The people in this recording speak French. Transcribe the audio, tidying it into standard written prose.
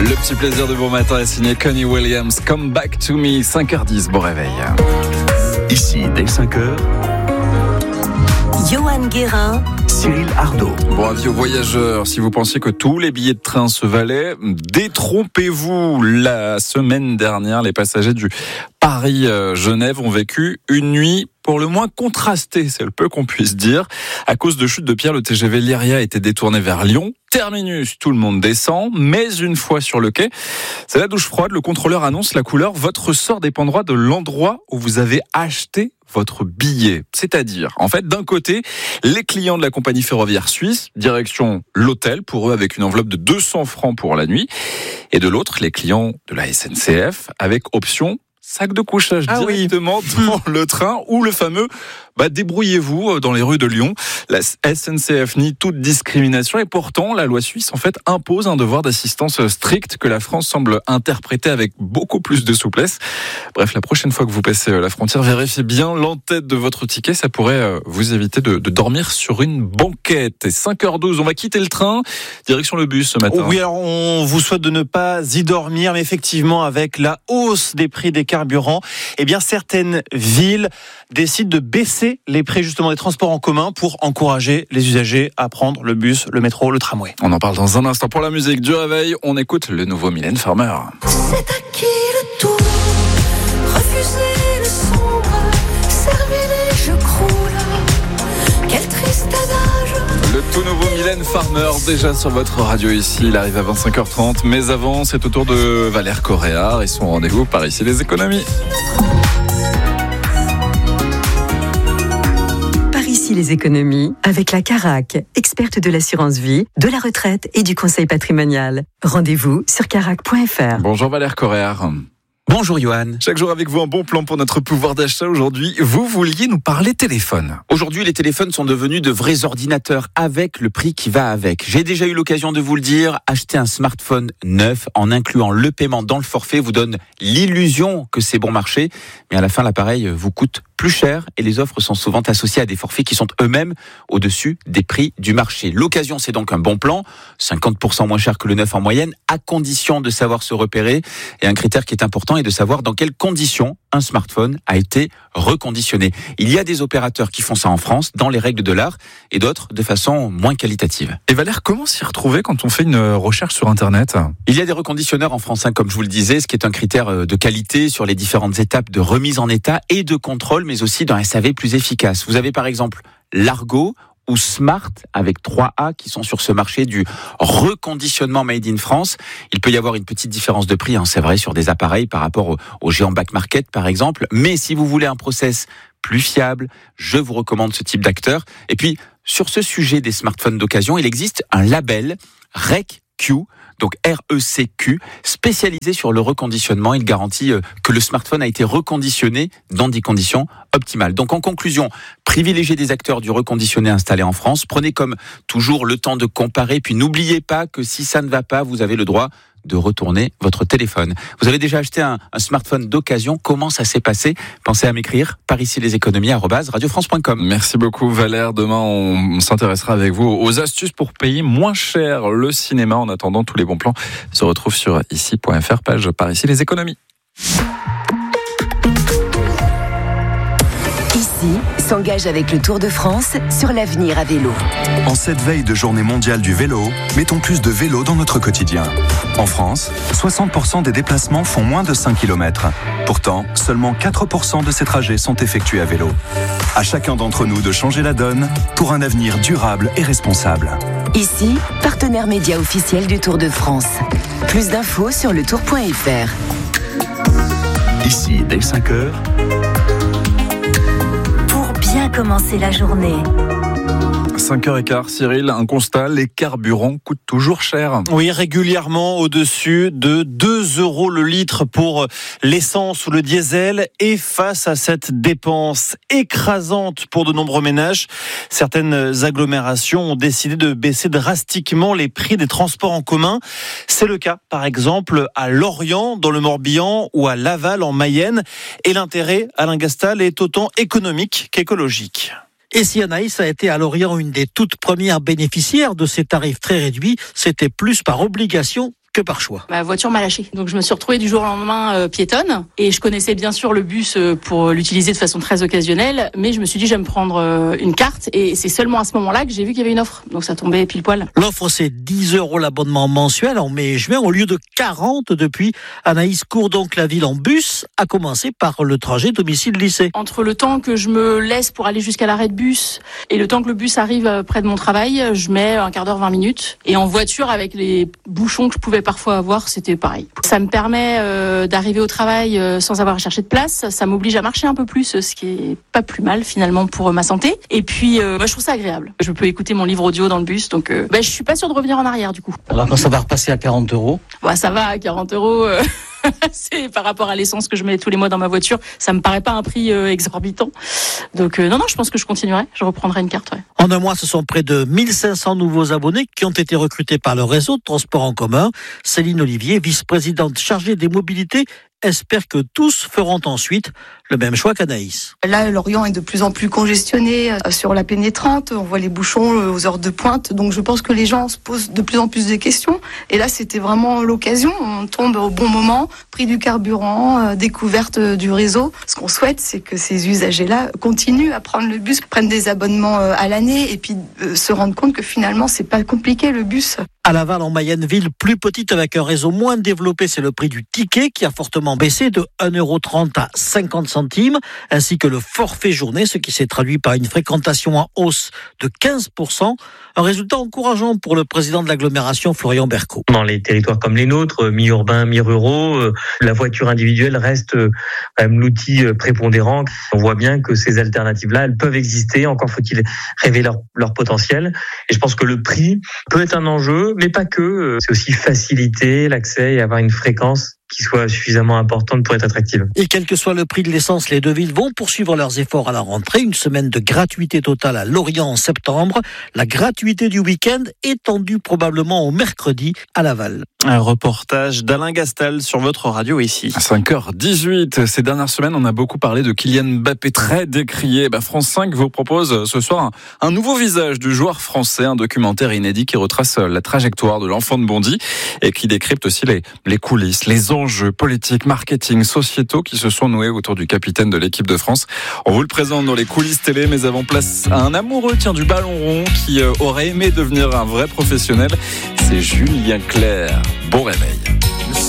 Le petit plaisir de bon matin est signé Connie Williams. Come back to me, 5h10, bon réveil. Ici, dès 5h, Johan Guérin, Cyril Ardo. Bon avis aux voyageurs, si vous pensiez que tous les billets de train se valaient, détrompez-vous. La semaine dernière, les passagers du Paris-Genève ont vécu une nuit pour le moins contrastée, c'est le peu qu'on puisse dire. À cause de chute de pierre, le TGV Lyria a été détourné vers Lyon. Terminus, tout le monde descend, mais une fois sur le quai, c'est la douche froide, le contrôleur annonce la couleur. Votre sort dépendra de l'endroit où vous avez acheté votre billet. C'est-à-dire, en fait, d'un côté, les clients de la compagnie ferroviaire suisse, direction l'hôtel, pour eux avec une enveloppe de 200 francs pour la nuit, et de l'autre, les clients de la SNCF, avec option sac de couchage directement dans le train, ou le fameux débrouillez-vous dans les rues de Lyon. La SNCF nie toute discrimination et pourtant la loi suisse en fait impose un devoir d'assistance strict que la France semble interpréter avec beaucoup plus de souplesse. Bref, la prochaine fois que vous passez la frontière, vérifiez bien l'entête de votre ticket, ça pourrait vous éviter de dormir sur une banquette. Et 5h12, on va quitter le train, direction le bus ce matin. Oui, alors on vous souhaite de ne pas y dormir, mais effectivement avec la hausse des prix des carburants, eh bien certaines villes décident de baisser les prix justement des transports en commun pour encourager les usagers à prendre le bus, le métro, le tramway. On en parle dans un instant. Pour la musique du réveil, on écoute le nouveau Mylène Farmer. c'est à qui le tour? Refuser le sombre, cerviler, je croule. Quel triste adage. Le tout nouveau Mylène Farmer, déjà sur votre radio ici. Il arrive à 25h30, mais avant, c'est au tour de Valère Coréard et son rendez-vous par ici les économies. Ici les économies avec la Carac, experte de l'assurance vie, de la retraite et du conseil patrimonial. Rendez-vous sur carac.fr. Bonjour Valère Coréard. Bonjour Johan. Chaque jour avec vous un bon plan pour notre pouvoir d'achat. Aujourd'hui, vous vouliez nous parler téléphone. Aujourd'hui, les téléphones sont devenus de vrais ordinateurs avec le prix qui va avec. J'ai déjà eu l'occasion de vous le dire, acheter un smartphone neuf en incluant le paiement dans le forfait vous donne l'illusion que c'est bon marché, mais à la fin l'appareil vous coûte plus cher et les offres sont souvent associées à des forfaits qui sont eux-mêmes au-dessus des prix du marché. L'occasion, c'est donc un bon plan, 50% moins cher que le neuf en moyenne, à condition de savoir se repérer. Et un critère qui est important est de savoir dans quelles conditions un smartphone a été reconditionné. Il y a des opérateurs qui font ça en France, dans les règles de l'art, et d'autres de façon moins qualitative. Et Valère, comment s'y retrouver quand on fait une recherche sur Internet ? Il y a des reconditionneurs en France, comme je vous le disais, ce qui est un critère de qualité sur les différentes étapes de remise en état et de contrôle, mais aussi d'un SAV plus efficace. Vous avez par exemple Largo ou Smart avec 3A qui sont sur ce marché du reconditionnement made in France. Il peut y avoir une petite différence de prix, c'est vrai, sur des appareils par rapport aux géants back market par exemple. Mais si vous voulez un process plus fiable, je vous recommande ce type d'acteur. Et puis, sur ce sujet des smartphones d'occasion, il existe un label RECQ, donc RECQ, spécialisé sur le reconditionnement. Il garantit que le smartphone a été reconditionné dans des conditions optimales. Donc en conclusion, privilégiez des acteurs du reconditionné installés en France. Prenez comme toujours le temps de comparer, puis n'oubliez pas que si ça ne va pas, vous avez le droit de retourner votre téléphone. Vous avez déjà acheté un smartphone d'occasion. Comment ça s'est passé ? Pensez à m'écrire par ici les économies @radiofrance.com. Merci beaucoup Valère. Demain, on s'intéressera avec vous aux astuces pour payer moins cher le cinéma. En attendant, tous les bons plans se retrouvent sur ici.fr, page par ici les économies. Ici s'engage avec le Tour de France sur l'avenir à vélo. En cette veille de journée mondiale du vélo, mettons plus de vélo dans notre quotidien. En France, 60% des déplacements font moins de 5 km. Pourtant, seulement 4% de ces trajets sont effectués à vélo. À chacun d'entre nous de changer la donne pour un avenir durable et responsable. Ici, partenaire média officiel du Tour de France. Plus d'infos sur letour.fr. Ici, dès 5h, Pour bien commencer la journée. 5h15, Cyril, un constat, les carburants coûtent toujours cher. Oui, régulièrement au-dessus de 2 € le litre pour l'essence ou le diesel. Et face à cette dépense écrasante pour de nombreux ménages, certaines agglomérations ont décidé de baisser drastiquement les prix des transports en commun. C'est le cas, par exemple, à Lorient, dans le Morbihan, ou à Laval, en Mayenne. Et l'intérêt, Alain Gastal, est autant économique qu'écologique. Et si Anaïs a été à Lorient une des toutes premières bénéficiaires de ces tarifs très réduits, c'était plus par obligation que par choix. Ma voiture m'a lâché. Donc je me suis retrouvée du jour au lendemain piétonne. Et je connaissais bien sûr le bus pour l'utiliser de façon très occasionnelle. Mais je me suis dit, je vais me prendre une carte. Et c'est seulement à ce moment-là que j'ai vu qu'il y avait une offre. Donc ça tombait pile poil. L'offre, c'est 10 € l'abonnement mensuel en mai et juin au lieu de 40 depuis. Anaïs court donc la ville en bus, à commencer par le trajet domicile-lycée. Entre le temps que je me laisse pour aller jusqu'à l'arrêt de bus et le temps que le bus arrive près de mon travail, je mets un quart d'heure, 20 minutes. Et en voiture, avec les bouchons que je pouvais parfois avoir, c'était pareil. Ça me permet d'arriver au travail sans avoir à chercher de place. Ça m'oblige à marcher un peu plus, ce qui est pas plus mal finalement pour ma santé. Et puis, je trouve ça agréable. Je peux écouter mon livre audio dans le bus, donc je suis pas sûre de revenir en arrière du coup. Alors quand ça va repasser à 40 €? Ça va, à 40 €. C'est par rapport à l'essence que je mets tous les mois dans ma voiture, ça me paraît pas un prix exorbitant. Donc non, je pense que je continuerai. Je reprendrai une carte. Ouais. En un mois, ce sont près de 1500 nouveaux abonnés qui ont été recrutés par le réseau de transport en commun. Céline Olivier, vice-présidente chargée des mobilités, espère que tous feront ensuite le même choix qu'Anaïs. Là, Lorient est de plus en plus congestionné sur la pénétrante. On voit les bouchons aux heures de pointe. Donc, je pense que les gens se posent de plus en plus de questions. Et là, c'était vraiment l'occasion. On tombe au bon moment. Prix du carburant, découverte du réseau. Ce qu'on souhaite, c'est que ces usagers-là continuent à prendre le bus, prennent des abonnements à l'année et puis se rendent compte que finalement, c'est pas compliqué le bus. À Laval, en Mayenne, ville plus petite avec un réseau moins développé, c'est le prix du ticket qui a fortement baissé de 1,30 € à 50 centimes, ainsi que le forfait journée, ce qui s'est traduit par une fréquentation en hausse de 15%. Un résultat encourageant pour le président de l'agglomération, Florian Berco. Dans les territoires comme les nôtres, mi-urbains, mi-ruraux, la voiture individuelle reste quand même l'outil prépondérant. On voit bien que ces alternatives-là, elles peuvent exister. Encore faut-il révéler leur potentiel. Et je pense que le prix peut être un enjeu, mais pas que. C'est aussi faciliter l'accès et avoir une fréquence qui soit suffisamment importante pour être attractive. Et quel que soit le prix de l'essence, les deux villes vont poursuivre leurs efforts à la rentrée. Une semaine de gratuité totale à Lorient en septembre. La gratuité du week-end étendue probablement au mercredi à Laval. Un reportage d'Alain Gastal sur votre radio ici. À 5h18, ces dernières semaines, on a beaucoup parlé de Kylian Mbappé, très décrié. France 5 vous propose ce soir un nouveau visage du joueur français, un documentaire inédit qui retrace la trajectoire de l'enfant de Bondy et qui décrypte aussi les coulisses, les enjeux politiques, marketing, sociétaux qui se sont noués autour du capitaine de l'équipe de France. On vous le présente dans les coulisses télé, mais avant place à un amoureux du ballon rond qui aurait aimé devenir un vrai professionnel. C'est Julien Clerc. Bon réveil.